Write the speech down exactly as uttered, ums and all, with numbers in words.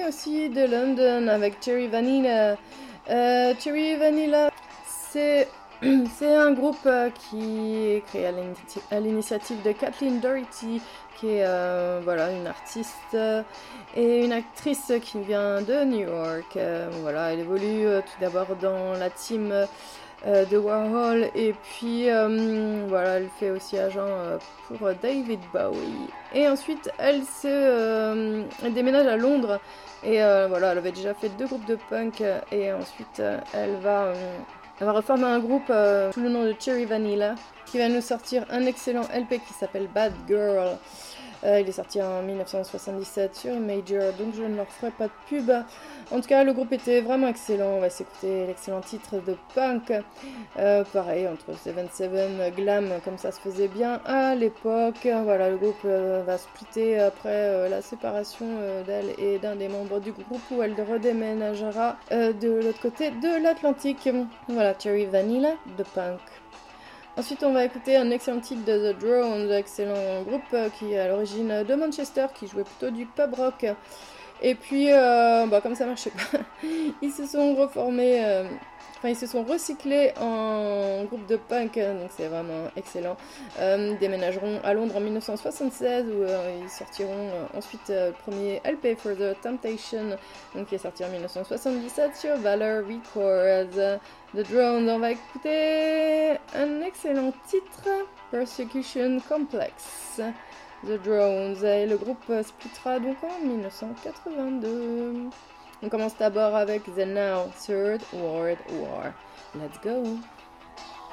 aussi de London avec Cherry Vanilla. Euh, Cherry Vanilla, c'est c'est un groupe euh, qui est créé à l'initi- à l'initiative de Kathleen Doherty, qui est euh, voilà, une artiste euh, et une actrice qui vient de New York. Euh, voilà, elle évolue euh, tout d'abord dans la team euh, de Warhol et puis euh, voilà, elle fait aussi agent euh, pour David Bowie. Et ensuite, elle se euh, elle déménage à Londres et euh, voilà, elle avait déjà fait deux groupes de punk et ensuite euh, elle va euh, elle va reformer un groupe euh, sous le nom de Cherry Vanilla qui va nous sortir un excellent L P qui s'appelle Bad Girl. Euh, il est sorti en mille neuf cent soixante-dix-sept sur Major, donc je ne leur ferai pas de pub. En tout cas, le groupe était vraiment excellent. On va s'écouter l'excellent titre de punk. Euh, pareil, entre soixante-dix-sept, glam, comme ça se faisait bien à l'époque. Voilà, le groupe euh, va splitter après euh, la séparation euh, d'elle et d'un des membres du groupe où elle redéménagera euh, de l'autre côté de l'Atlantique. Voilà, Cherry Vanilla de punk. Ensuite, on va écouter un excellent titre de The Drones, excellent groupe euh, qui est à l'origine de Manchester, qui jouait plutôt du pub rock. Et puis, euh, bah, comme ça marchait pas, ils se sont reformés, euh, enfin ils se sont recyclés en groupe de punk, donc c'est vraiment excellent. Euh, ils déménageront à Londres en mille neuf cent soixante-seize où euh, ils sortiront euh, ensuite euh, le premier L P for the Temptation, donc qui est sorti en mille neuf cent soixante-dix-sept sur Valor Records. The Drones, on va écouter un excellent titre, Persecution Complex. The Drones, et le groupe splittera donc en mille neuf cent quatre-vingt-deux. On commence d'abord avec The Now Third World War. Let's go!